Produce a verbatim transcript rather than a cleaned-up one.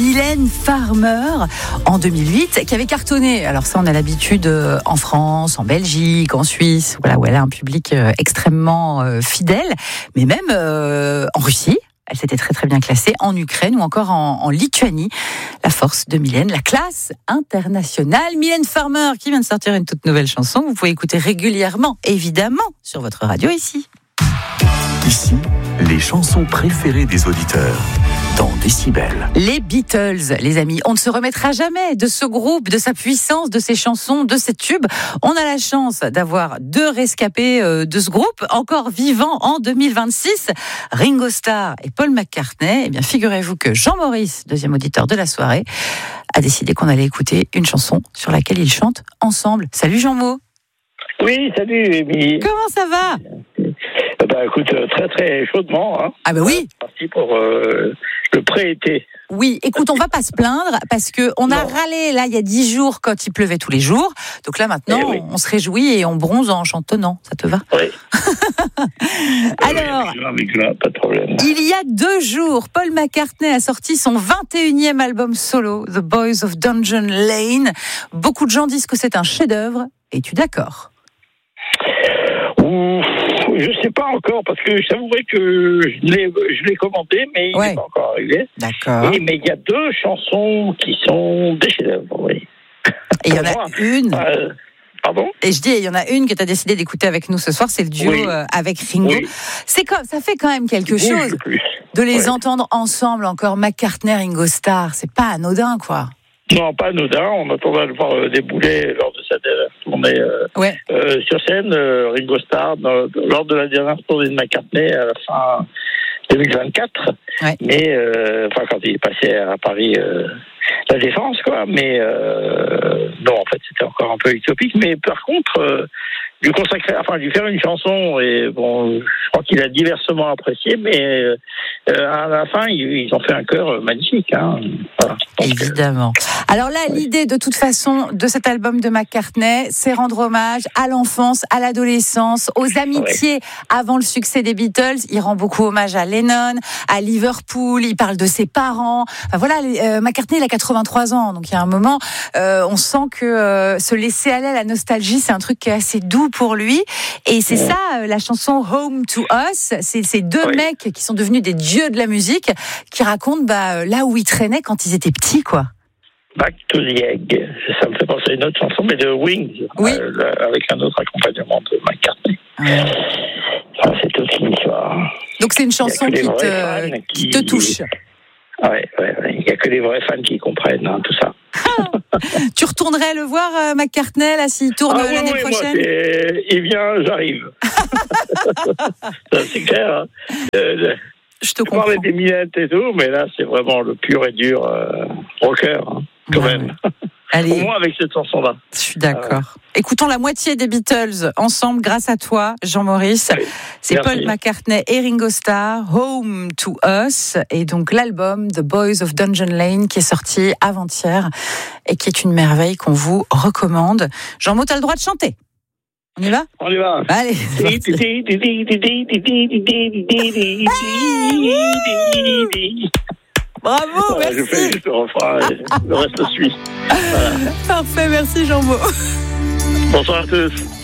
Mylène Farmer en deux mille huit, qui avait cartonné. Alors ça, on a l'habitude euh, en France, en Belgique, en Suisse, voilà, où elle a un public euh, extrêmement euh, fidèle, mais même euh, en Russie. Elle s'était très très bien classée, en Ukraine ou encore en, en Lituanie. La force de Mylène, la classe internationale. Mylène Farmer qui vient de sortir une toute nouvelle chanson. Vous pouvez écouter régulièrement, évidemment, sur votre radio ici. Ici, les chansons préférées des auditeurs dans Décibel. Les Beatles, les amis, on ne se remettra jamais de ce groupe, de sa puissance, de ses chansons, de ses tubes. On a la chance d'avoir deux rescapés de ce groupe, encore vivants en deux mille vingt-six, Ringo Starr et Paul McCartney. Eh bien, figurez-vous que Jean-Maurice, deuxième auditeur de la soirée, a décidé qu'on allait écouter une chanson sur laquelle ils chantent ensemble. Salut Jean-Mo. Oui, salut Émilie. Comment ça va ? Bah écoute, très très chaudement. Hein. Ah bah oui. C'est parti pour euh, le pré-été. Oui, écoute, on va pas se plaindre parce que on a non. râlé là il y a dix jours quand il pleuvait tous les jours. Donc là maintenant, eh oui. on se réjouit et on bronze en chantonnant. Ça te va ? Oui. Alors, oui, avec là, pas de problème. Il y a deux jours, Paul McCartney a sorti son vingt et unième album solo, The Boys of Dungeon Lane. Beaucoup de gens disent que c'est un chef-d'œuvre. Es-tu d'accord ? Ouf, je sais pas encore parce que je t'avouerai que je l'ai, je l'ai commenté, mais il ouais. n'est pas encore arrivé. D'accord. Oui, mais il y a deux chansons qui sont des chefs-d'œuvre, oui. Et il y en a moi, une. Euh, pardon. Et je dis, il y en a une que tu as décidé d'écouter avec nous ce soir, c'est le duo oui. euh, avec Ringo. Oui. C'est comme, ça fait quand même quelque oui, chose de les ouais. entendre ensemble encore, McCartney, Ringo Starr. C'est pas anodin, quoi. Non, pas anodin. On attendait à le voir euh, débouler lors de cette dernière tournée euh, ouais. euh, sur scène. Euh, Ringo Starr, dans, lors de la dernière tournée de McCartney à la fin deux mille vingt-quatre. Ouais. Mais, euh, enfin, quand il est passé à Paris, euh, la Défense, quoi. Mais, euh, non, en fait, c'était encore un peu utopique. Mais par contre, euh, lui consacrer, enfin, lui faire une chanson, et bon, je crois qu'il a diversement apprécié, mais euh, à la fin, ils, ils ont fait un chœur magnifique, hein. Voilà. Donc, évidemment. Alors là, ouais. l'idée, de toute façon, de cet album de McCartney, c'est rendre hommage à l'enfance, à l'adolescence, aux amitiés ouais. avant le succès des Beatles. Il rend beaucoup hommage à Lennon, à Liverpool. Il parle de ses parents. Enfin, voilà, euh, McCartney, il a quatre-vingt-trois ans, donc il y a un moment, euh, on sent que euh, se laisser aller à la nostalgie, c'est un truc qui est assez doux pour lui. Et c'est ouais. ça, euh, la chanson Home to Us. C'est ces deux ouais. mecs qui sont devenus des dieux de la musique, qui racontent bah, là où ils traînaient quand ils étaient petits, quoi. Back to the Egg. Ça me fait penser à une autre chanson, mais de Wings, oui. euh, avec un autre accompagnement de McCartney. Ouais. Enfin, c'est toute une histoire. Donc c'est une chanson qui te, qui... qui te touche. Ah ouais, ouais, ouais. Il n'y a que les vrais fans qui comprennent hein, tout ça. Tu retournerais le voir, euh, McCartney, là, s'il tourne ah, l'année oui, prochaine moi, c'est... Il vient, j'arrive. Ça, c'est clair. Hein. Euh, Je te comprends. Je parlais des minettes et tout, mais là, c'est vraiment le pur et dur euh, rocker, hein, quand ouais, même. Ouais. Allez. Au moins avec cette chanson-là. Je suis d'accord. Euh... Écoutons la moitié des Beatles ensemble grâce à toi, Jean-Maurice. Oui, c'est merci. Paul McCartney et Ringo Starr, Home to Us, et donc l'album The Boys of Dungeon Lane qui est sorti avant-hier et qui est une merveille qu'on vous recommande. Jean-Maud, t'as le droit de chanter. On y va ? On y va. Allez. Bravo, voilà, merci. Je fais juste le refrain et le reste suit. Voilà. Parfait, merci Jean-Maud. Bonsoir à tous.